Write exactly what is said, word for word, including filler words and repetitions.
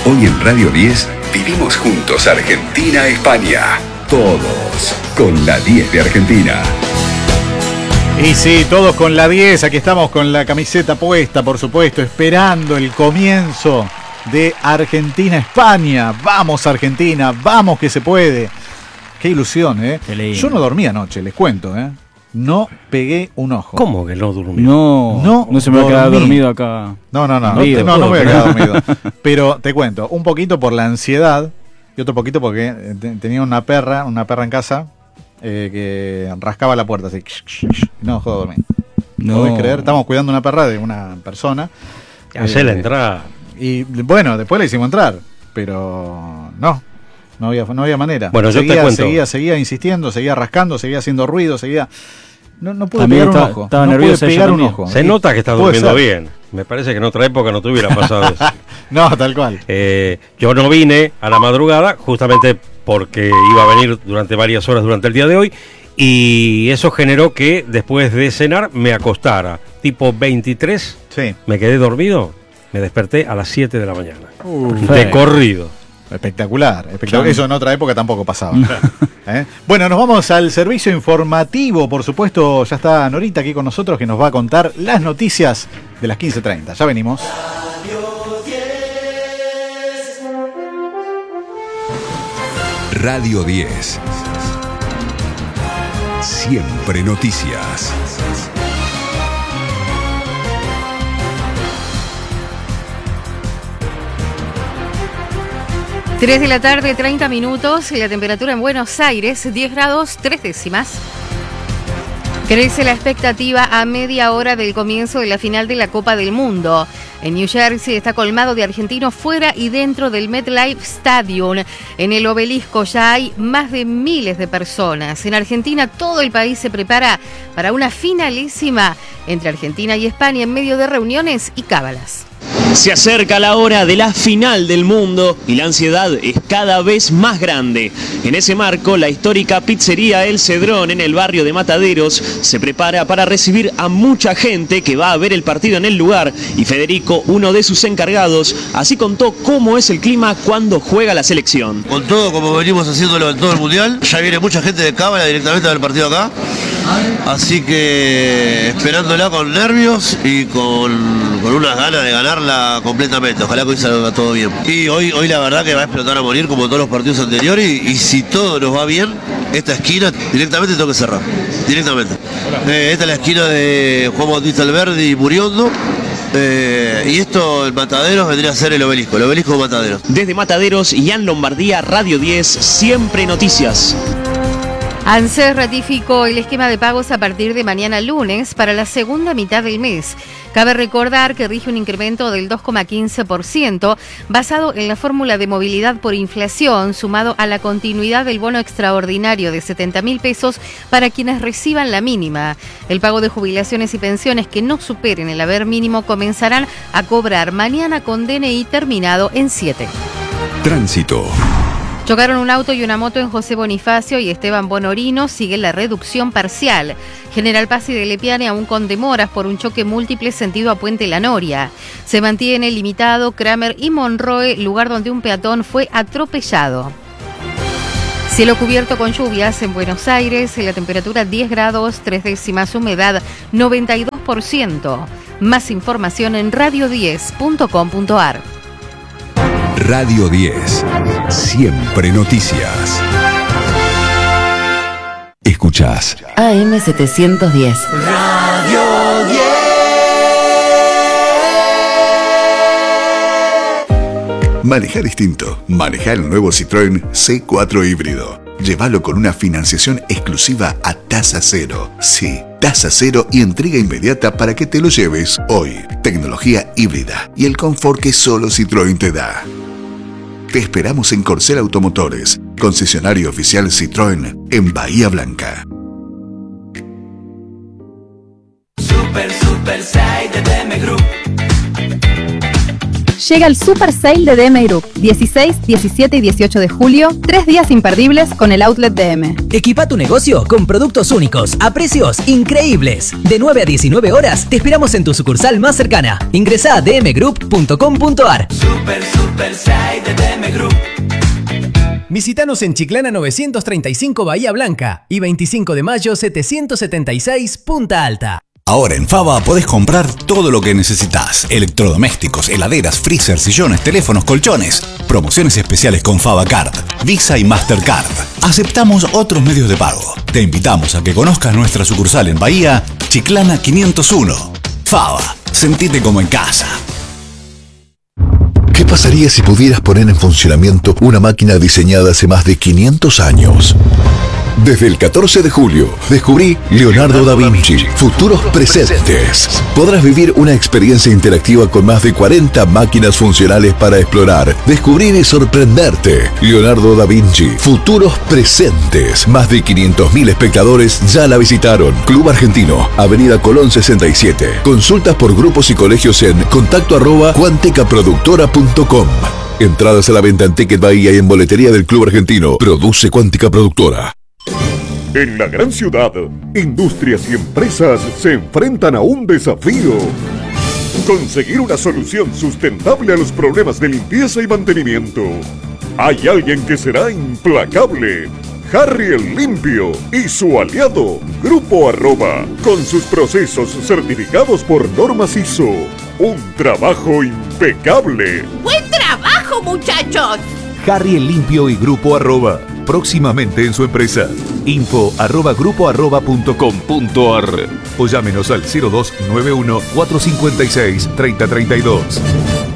Hoy en Radio diez vivimos juntos Argentina-España. Todos con la diez de Argentina. Y sí, todos con la diez. Aquí estamos con la camiseta puesta, por supuesto, esperando el comienzo de Argentina-España. Vamos Argentina, vamos que se puede. Qué ilusión, ¿eh? Qué Yo no dormí anoche, les cuento, ¿eh? No pegué un ojo. ¿Cómo que no durmió? No, no, no se me va a quedar dormido acá. No, no, no, no, te, no, no me voy a quedar dormido. Pero te cuento, un poquito por la ansiedad y otro poquito porque tenía una perra, una perra en casa eh, que rascaba la puerta así. No dejó de dormir. No podés creer, estamos cuidando una perra de una persona. Hacé la eh, entrada. Y bueno, después la hicimos entrar, pero no. No había, no había manera. Bueno, yo seguía, te cuento. Seguía, seguía insistiendo, seguía rascando, seguía haciendo ruido, seguía... No, no pude También pegar está, un ojo. Estaba no nerviosa pude pegar un también. ojo. Se y nota que estás durmiendo ser. bien. Me parece que en otra época no te hubiera pasado eso. No, tal cual. Eh, yo no vine a la madrugada justamente porque iba a venir durante varias horas durante el día de hoy y eso generó que después de cenar me acostara. Tipo veintitrés, sí. Me quedé dormido, me desperté a las siete de la mañana. Uh, de corrido. Espectacular, espectacular. Eso en otra época tampoco pasaba. ¿Eh? Bueno, nos vamos al servicio informativo. Por supuesto, ya está Norita aquí con nosotros que nos va a contar las noticias de las quince treinta. Ya venimos. Radio diez. Siempre noticias. tres de la tarde, treinta minutos, la temperatura en Buenos Aires, diez grados, tres décimas. Crece la expectativa a media hora del comienzo de la final de la Copa del Mundo. En New Jersey está colmado de argentinos fuera y dentro del MetLife Stadium. En el Obelisco ya hay más de miles de personas. En Argentina todo el país se prepara para una finalísima entre Argentina y España en medio de reuniones y cábalas. Se acerca la hora de la final del mundo y la ansiedad es cada vez más grande. En ese marco, la histórica pizzería El Cedrón en el barrio de Mataderos se prepara para recibir a mucha gente que va a ver el partido en el lugar y Federico, uno de sus encargados, así contó cómo es el clima cuando juega la selección. Con todo como venimos haciéndolo en todo el mundial, ya viene mucha gente de cábala directamente a ver el partido acá, así que esperándola con nervios y con, con unas ganas de ganarla completamente. Ojalá que hoy salga todo bien. Y hoy, hoy la verdad que va a explotar a morir como todos los partidos anteriores y, y si todo nos va bien, esta esquina directamente tengo que cerrar. Directamente. Eh, esta es la esquina de Juan Bautista Alberdi y Muriondo. Eh, y esto, el Mataderos, vendría a ser el Obelisco, el Obelisco de Mataderos. Desde Mataderos, Ian Lombardía, Radio diez, Siempre Noticias. ANSES ratificó el esquema de pagos a partir de mañana lunes para la segunda mitad del mes. Cabe recordar que rige un incremento del dos coma quince por ciento basado en la fórmula de movilidad por inflación sumado a la continuidad del bono extraordinario de setenta mil pesos para quienes reciban la mínima. El pago de jubilaciones y pensiones que no superen el haber mínimo comenzarán a cobrar mañana con D N I terminado en siete. Tránsito. Chocaron un auto y una moto en José Bonifacio y Esteban Bonorino. Sigue la reducción parcial. General Paz y de Lepiane aún con demoras por un choque múltiple sentido a Puente La Noria. Se mantiene limitado Kramer y Monroe, lugar donde un peatón fue atropellado. Cielo cubierto con lluvias en Buenos Aires. La temperatura diez grados, tres décimas, humedad noventa y dos por ciento. Más información en radio diez punto com punto ar. Radio diez. Siempre noticias. Escuchás A M setecientos diez. Radio diez. Maneja distinto. Maneja el nuevo Citroën C cuatro híbrido. Llévalo con una financiación exclusiva a tasa cero. Sí, tasa cero y entrega inmediata para que te lo lleves hoy. Tecnología híbrida y el confort que solo Citroën te da. Te esperamos en Corcel Automotores, concesionario oficial Citroën en Bahía Blanca. Super, super side de D M Group. Llega el Super Sale de D M Group, dieciséis, diecisiete y dieciocho de julio, tres días imperdibles con el Outlet D M. Equipa tu negocio con productos únicos, a precios increíbles. De nueve a diecinueve horas, te esperamos en tu sucursal más cercana. Ingresa a d m group punto com punto ar. Super, super side de D M Group. Visítanos en Chiclana novecientos treinta y cinco Bahía Blanca y veinticinco de mayo setecientos setenta y seis Punta Alta. Ahora en Fava podés comprar todo lo que necesitas. Electrodomésticos, heladeras, freezer, sillones, teléfonos, colchones. Promociones especiales con Fava Card, Visa y Mastercard. Aceptamos otros medios de pago. Te invitamos a que conozcas nuestra sucursal en Bahía, Chiclana quinientos uno. Fava, sentite como en casa. ¿Qué pasaría si pudieras poner en funcionamiento una máquina diseñada hace más de quinientos años? Desde el catorce de julio, descubrí Leonardo da Vinci, Futuros Presentes. Podrás vivir una experiencia interactiva con más de cuarenta máquinas funcionales para explorar, descubrir y sorprenderte. Leonardo da Vinci, Futuros Presentes. Más de quinientos mil espectadores ya la visitaron. Club Argentino, Avenida Colón sesenta y siete. Consultas por grupos y colegios en contacto arroba cuanticaproductora punto com. Entradas a la venta en Ticket Bahía y en boletería del Club Argentino. Produce Cuántica Productora. En la gran ciudad, industrias y empresas se enfrentan a un desafío. Conseguir una solución sustentable a los problemas de limpieza y mantenimiento. Hay alguien que será implacable. Harry el Limpio y su aliado, Grupo Arroba, con sus procesos certificados por normas I S O. Un trabajo impecable. ¡Buen trabajo, muchachos! Harry el Limpio y Grupo Arroba, próximamente en su empresa. Info arroba grupo arroba punto com punto ar o llámenos al cero dos nueve uno cuatro cinco seis tres cero tres dos.